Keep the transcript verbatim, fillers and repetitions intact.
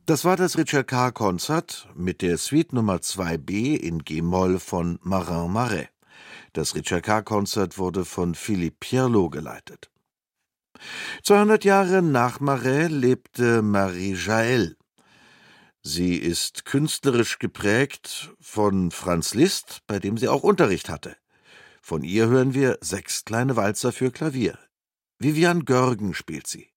Das war das Richard Carr-Konzert mit der Suite Nummer zwei b in G-Moll von Marin Marais. Das Richard Carr-Konzert wurde von Philippe Pierlot geleitet. zweihundert Jahre nach Marais lebte Marie Jaell. Sie ist künstlerisch geprägt von Franz Liszt, bei dem sie auch Unterricht hatte. Von ihr hören wir Sechs kleine Walzer für Klavier. Vivian Görgen spielt sie.